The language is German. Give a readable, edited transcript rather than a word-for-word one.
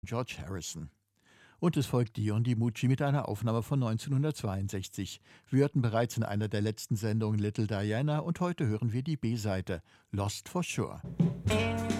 George Harrison. Und es folgt Dion DiMucci mit einer Aufnahme von 1962. Wir hörten bereits in einer der letzten Sendungen Little Diana und heute hören wir die B-Seite Lost for Sure.